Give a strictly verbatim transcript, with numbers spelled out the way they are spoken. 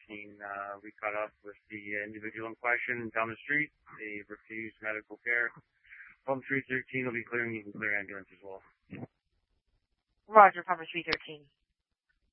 thirteen. Uh, we caught up with the individual in question down the street. They refused medical care. Pump three thirteen will be clearing. You can clear ambulance as well. Roger, Pump three thirteen.